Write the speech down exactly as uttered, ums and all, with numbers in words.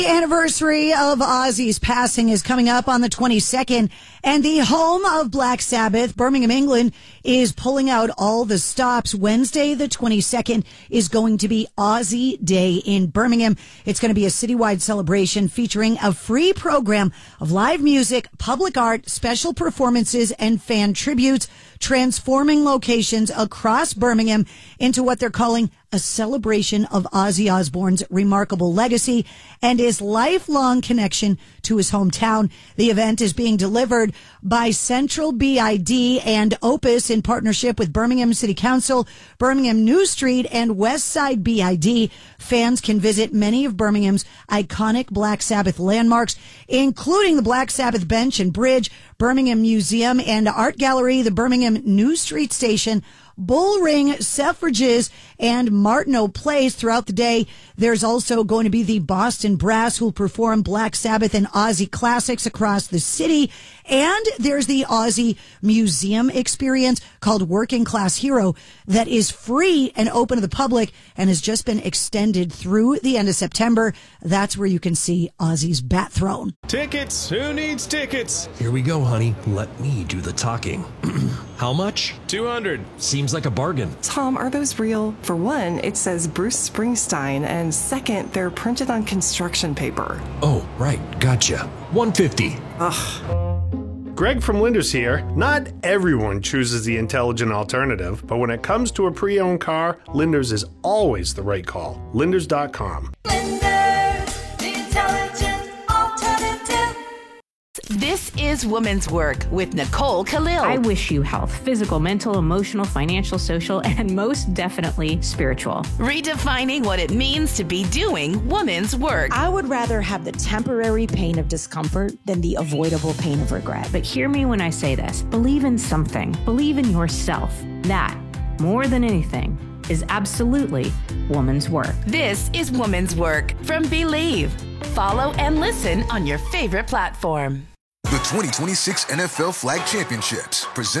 The anniversary of Ozzy's passing is coming up on the twenty-second, and the home of Black Sabbath, Birmingham, England, is pulling out all the stops. Wednesday, the twenty-second, is going to be Ozzy Day in Birmingham. It's going to be a citywide celebration featuring a free program of live music, public art, special performances, and fan tributes, transforming locations across Birmingham into what they're calling a celebration of Ozzy Osbourne's remarkable legacy and his lifelong connection to his hometown. The event is being delivered by Central B I D and Opus in partnership with Birmingham City Council, Birmingham New Street, and West Side B I D. Fans can visit many of Birmingham's iconic Black Sabbath landmarks, including the Black Sabbath Bench and Bridge, Birmingham Museum and Art Gallery, the Birmingham New Street Station, Bullring, Selfridges, and Martineau Place. Throughout the day, there's also going to be the Boston Brass, who will perform Black Sabbath and Ozzy classics across the city. And there's the Ozzy Museum experience called Working Class Hero that is free and open to the public and has just been extended through the end of September. That's where you can see Ozzy's Bat Throne. Tickets! Who needs tickets? Here we go, honey. Let me do the talking. How much? two hundred. Seems like a bargain. Tom, are those real? For one, it says Bruce Springsteen, and second, they're printed on construction paper. Oh, right. Gotcha. one fifty. Ugh. Greg from Linders here. Not everyone chooses the intelligent alternative, but when it comes to a pre-owned car, Linders is always the right call. Linders dot com. Linders, the intelligent alternative. This is Woman's Work with Nicole Khalil. I wish you health, physical, mental, emotional, financial, social, and most definitely spiritual. Redefining what it means to be doing woman's work. I would rather have the temporary pain of discomfort than the avoidable pain of regret. But hear me when I say this. Believe in something. Believe in yourself. That, more than anything, is absolutely woman's work. This is Woman's Work from Believe. Follow and listen on your favorite platform. The twenty twenty-six N F L Flag Championships present